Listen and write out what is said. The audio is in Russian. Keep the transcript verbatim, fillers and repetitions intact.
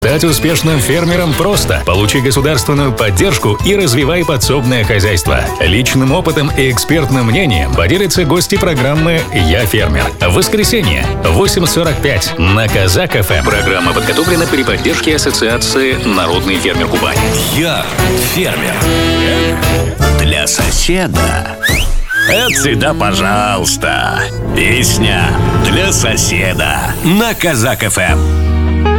Стать успешным фермером просто. Получи государственную поддержку и развивай подсобное хозяйство. Личным опытом и экспертным мнением поделятся гости программы «Я фермер». В воскресенье в восемь сорок пять на Казак эф эм. Программа подготовлена при поддержке Ассоциации «Народный фермер Кубани». Я фермер. Для соседа. Это да, пожалуйста. Песня для соседа на Казак эф эм.